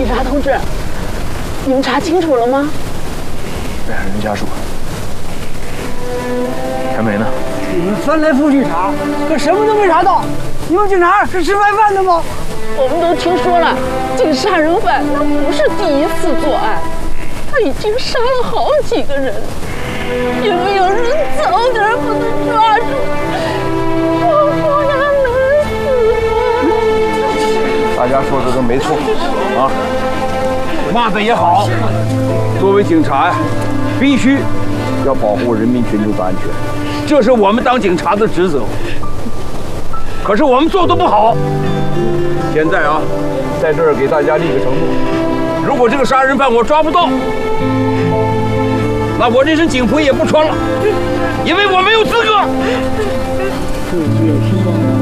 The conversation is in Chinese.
警察同志，你们查清楚了吗？ 两人家属，陈梅呢？ 你们翻来覆去查，可什么都没查到。你们警察是吃白饭的吗？ 我们都听说了，这个杀人犯他不是第一次作案，他已经杀了好几个人，有没有人早点把他抓住？我不要能死。 大家说的都没错啊，骂的也好。作为警察呀，必须要保护人民群众的安全，这是我们当警察的职责。可是我们做的不好。现在啊，在这儿给大家立个承诺：如果这个杀人犯我抓不到，那我这身警服也不穿了，因为我没有资格。